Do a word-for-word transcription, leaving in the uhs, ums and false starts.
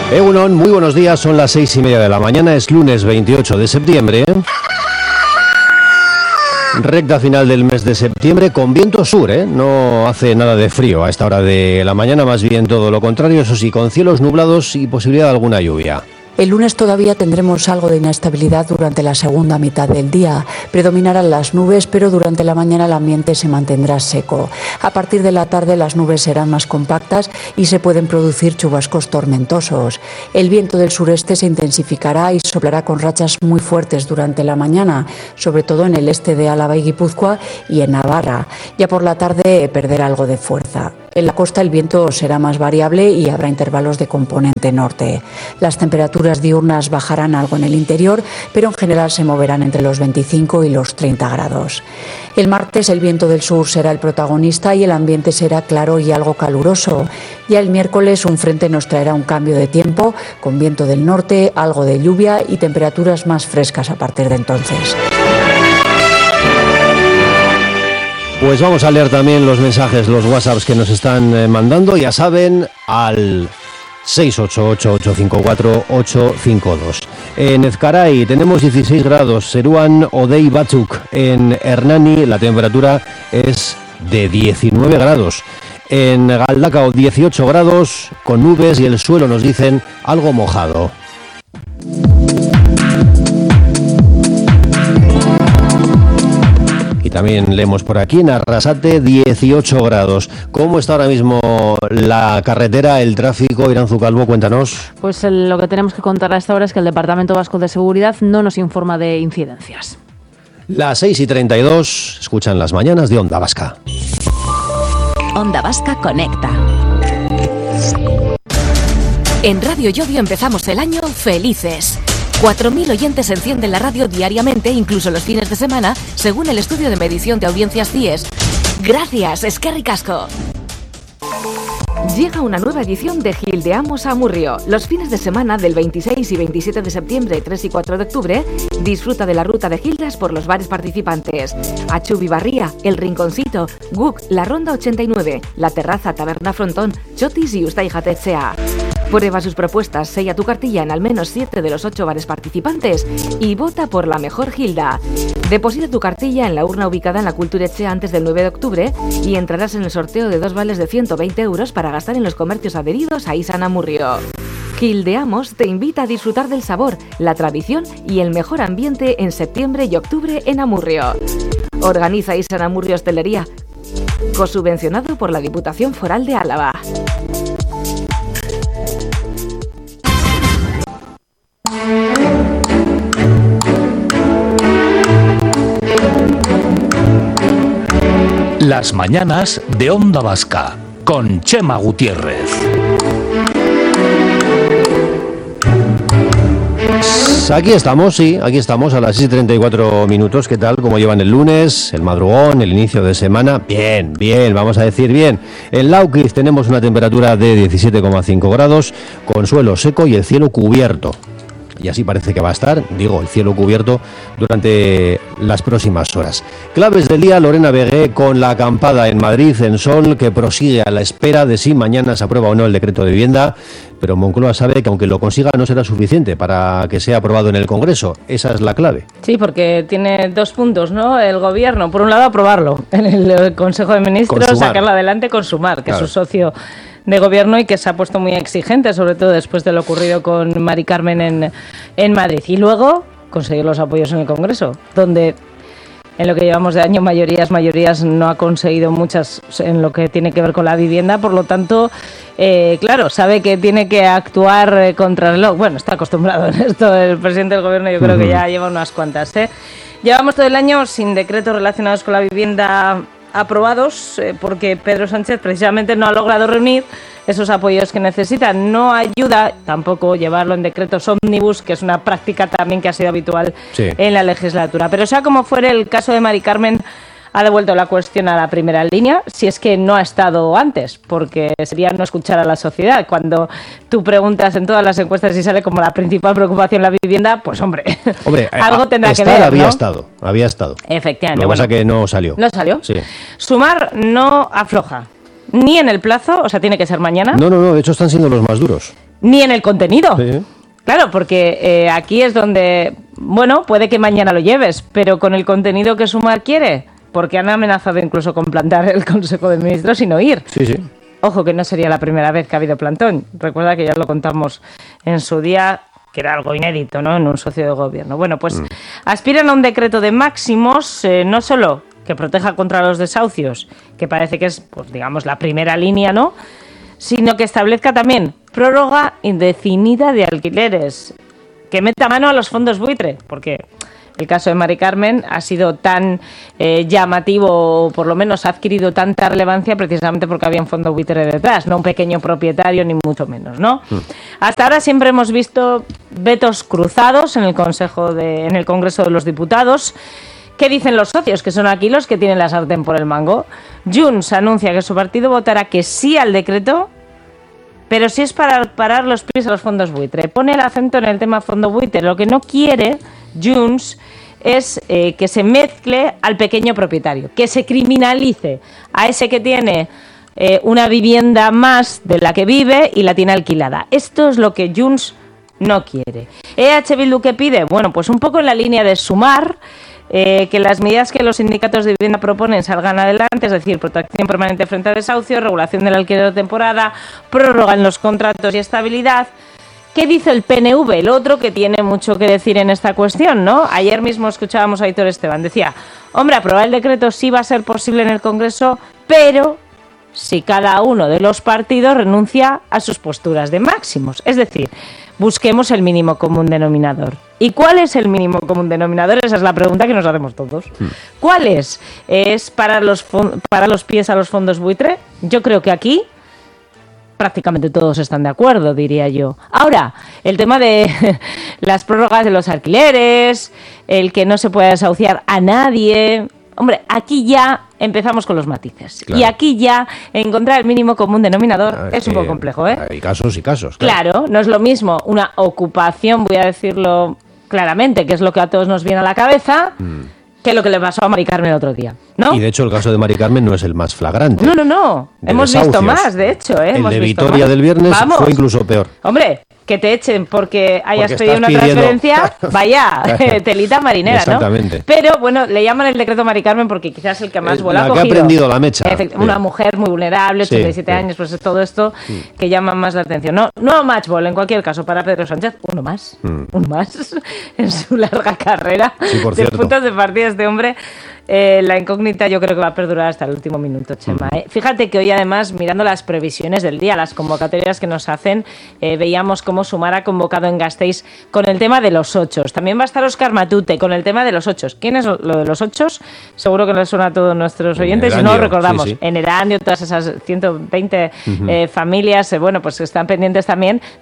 Egunon, muy buenos días, son las seis y media de la mañana, es lunes veintiocho de septiembre. Recta final del mes de septiembre con viento sur, ¿eh? No hace nada de frío a esta hora de la mañana, más bien todo lo contrario, eso sí, con cielos nublados y posibilidad de alguna lluvia. El lunes todavía tendremos algo de inestabilidad durante la segunda mitad del día. Predominarán las nubes, pero durante la mañana el ambiente se mantendrá seco. A partir de la tarde las nubes serán más compactas y se pueden producir chubascos tormentosos. El viento del sureste se intensificará y soplará con rachas muy fuertes durante la mañana, sobre todo en el este de Álava y Guipúzcoa y en Navarra. Ya por la tarde perderá algo de fuerza. En la costa el viento será más variable y habrá intervalos de componente norte. Las temperaturas diurnas bajarán algo en el interior, pero en general se moverán entre los veinticinco y los treinta grados. El martes el viento del sur será el protagonista y el ambiente será claro y algo caluroso. Ya el miércoles un frente nos traerá un cambio de tiempo, con viento del norte, algo de lluvia y temperaturas más frescas a partir de entonces. Pues vamos a leer también los mensajes, los WhatsApps que nos están eh, mandando, ya saben, al seis ocho ocho, ocho cinco cuatro, ocho cinco dos. En Ezcaray tenemos dieciséis grados, Seruan Odei Batzuk. En Hernani la temperatura es de diecinueve grados. En Galdakao dieciocho grados, con nubes y el suelo nos dicen algo mojado. También leemos por aquí en Arrasate dieciocho grados. ¿Cómo está ahora mismo la carretera, el tráfico? Iranzu Calvo, cuéntanos. Pues el, lo que tenemos que contar a esta hora es que el Departamento Vasco de Seguridad no nos informa de incidencias. Las seis y treinta y dos, escuchan las mañanas de Onda Vasca. Onda Vasca Conecta. En Radio Llodio empezamos el año felices. cuatro mil oyentes encienden la radio diariamente, incluso los fines de semana, según el estudio de medición de audiencias C I E S. Gracias, eskerrik asko. Llega una nueva edición de Gildeamos a Amurrio. Los fines de semana del veintiséis y veintisiete de septiembre, tres y cuatro de octubre, disfruta de la ruta de Gildas por los bares participantes. Achubi Barría, El Rinconcito, Guk, La Ronda ochenta y nueve, La Terraza, Taberna Frontón, Chotis y Ustai Jatetzea. Prueba sus propuestas, sella tu cartilla en al menos siete de los ocho bares participantes y vota por la mejor Gilda. Deposita tu cartilla en la urna ubicada en la Kulturetxea antes del nueve de octubre y entrarás en el sorteo de dos vales de ciento veinte euros para gastar en los comercios adheridos a Izan Amurrio. Gildeamos te invita a disfrutar del sabor, la tradición y el mejor ambiente en septiembre y octubre en Amurrio. Organiza Izan Amurrio Hostelería, cosubvencionado por la Diputación Foral de Álava. Las mañanas de Onda Vasca con Chema Gutiérrez. Aquí estamos, sí, aquí estamos a las seis y treinta y cuatro minutos. ¿Qué tal? ¿Cómo llevan el lunes, el madrugón, el inicio de semana? Bien, bien, vamos a decir bien. En Lauquiz tenemos una temperatura de diecisiete coma cinco grados, con suelo seco y el cielo cubierto. Y así parece que va a estar, digo, el cielo cubierto durante las próximas horas. Claves del día, Lorena Begué con la acampada en Madrid, en Sol, que prosigue a la espera de si mañana se aprueba o no el decreto de vivienda, pero Moncloa sabe que aunque lo consiga no será suficiente para que sea aprobado en el Congreso. Esa es la clave. Sí, porque tiene dos puntos, ¿no? El Gobierno, por un lado, aprobarlo en el Consejo de Ministros, consumar. Sacarlo adelante, consumar, que claro. Es su socio de gobierno y que se ha puesto muy exigente, sobre todo después de lo ocurrido con Mari Carmen en, en Madrid. Y luego conseguir los apoyos en el Congreso, donde en lo que llevamos de año mayorías, mayorías no ha conseguido muchas en lo que tiene que ver con la vivienda, por lo tanto, eh, claro, sabe que tiene que actuar contra el reloj. Bueno, está acostumbrado en esto el presidente del gobierno, yo creo uh-huh. que ya lleva unas cuantas, ¿eh? Llevamos todo el año sin decretos relacionados con la vivienda aprobados, eh, porque Pedro Sánchez precisamente no ha logrado reunir esos apoyos que necesita. No ayuda tampoco llevarlo en decretos ómnibus, que es una práctica también que ha sido habitual sí. en la legislatura. Pero sea como fuere, el caso de Mari Carmen ha devuelto la cuestión a la primera línea, si es que no ha estado antes, porque sería no escuchar a la sociedad. Cuando tú preguntas en todas las encuestas y sale como la principal preocupación la vivienda, pues hombre, hombre algo a, tendrá que ver, había ¿no? estado, había estado. Efectivamente. Lo que bueno, pasa que no salió. ¿No salió? Sí. Sumar no afloja, ni en el plazo, o sea, tiene que ser mañana. No, no, no, de hecho están siendo los más duros. ni en el contenido. Sí. Claro, porque eh, aquí es donde, bueno, puede que mañana lo lleves, pero con el contenido que Sumar quiere, porque han amenazado incluso con plantar el Consejo de Ministros y no ir. Sí, sí. Ojo, que no sería la primera vez que ha habido plantón. Recuerda que ya lo contamos en su día, que era algo inédito, ¿no?, en un socio de gobierno. Bueno, pues mm. aspiran a un decreto de máximos, eh, no solo que proteja contra los desahucios, que parece que es, pues digamos, la primera línea, ¿no?, sino que establezca también prórroga indefinida de alquileres, que meta mano a los fondos buitre, porque el caso de Mari Carmen ha sido tan eh, llamativo, o por lo menos ha adquirido tanta relevancia precisamente porque había un fondo buitre detrás, no un pequeño propietario, ni mucho menos, ¿no? Mm. Hasta ahora siempre hemos visto vetos cruzados en el Consejo de, en el Congreso de los Diputados. ¿Qué dicen los socios, que son aquí los que tienen la sartén por el mango? Junts anuncia que su partido votará que sí al decreto, pero si es para parar los pies a los fondos buitre. Pone el acento en el tema fondo buitre. Lo que no quiere Junts es eh, que se mezcle al pequeño propietario, que se criminalice a ese que tiene eh, una vivienda más de la que vive y la tiene alquilada. Esto es lo que Junts no quiere. ¿E H Bildu qué pide? Bueno, pues un poco en la línea de Sumar, Eh, que las medidas que los sindicatos de vivienda proponen salgan adelante, es decir, protección permanente frente a desahucio, regulación del alquiler de temporada, prórroga en los contratos y estabilidad. ¿Qué dice el P N V? El otro que tiene mucho que decir en esta cuestión, ¿no? Ayer mismo escuchábamos a Aitor Esteban, decía, hombre, aprobar el decreto sí va a ser posible en el Congreso, pero si cada uno de los partidos renuncia a sus posturas de máximos. Es decir, busquemos el mínimo común denominador. ¿Y cuál es el mínimo común denominador? Esa es la pregunta que nos hacemos todos. Hmm. ¿Cuál es? ¿Es para los, para los pies a los fondos buitre? Yo creo que aquí prácticamente todos están de acuerdo, diría yo. Ahora, el tema de las prórrogas de los alquileres, el que no se pueda desahuciar a nadie. Hombre, aquí ya empezamos con los matices. Claro. Y aquí ya encontrar el mínimo común denominador claro, es, es un poco complejo, ¿eh? Hay casos y casos. Claro. claro, no es lo mismo una ocupación, voy a decirlo claramente, que es lo que a todos nos viene a la cabeza, mm. que lo que le pasó a Mari Carmen el otro día, ¿no? Y de hecho el caso de Mari Carmen no es el más flagrante. No, no, no. Hemos desahucios. visto más, de hecho. ¿eh? El Hemos de visto Vitoria más. del viernes Vamos. fue incluso peor. Hombre, que te echen porque hayas porque pedido una pidiendo... transferencia, vaya, telita marinera, Exactamente. ¿no? Pero bueno, le llaman el decreto Mari Carmen porque quizás es el que más vuela ha cogido. La que ha prendido la mecha. Efect- una sí. mujer muy vulnerable, ochenta y siete sí, sí. años, pues es todo esto sí. que llama más la atención. No, no matchball, en cualquier caso, para Pedro Sánchez, uno más, mm. uno más en su larga carrera sí, por de cierto. puntos de partida este hombre. Eh, la incógnita yo creo que va a perdurar hasta el último minuto, Chema. ¿eh? Fíjate que hoy además, mirando las previsiones del día, las convocatorias que nos hacen, eh, veíamos cómo Sumar ha convocado en Gasteiz con el tema de los ochos. También va a estar Óscar Matute con el tema de los ochos. ¿Quién es lo de los ochos? Seguro que les suena a todos nuestros oyentes y no lo recordamos. Sí, sí. En Erandio, todas esas ciento veinte uh-huh. eh, familias, eh, bueno, pues están pendientes también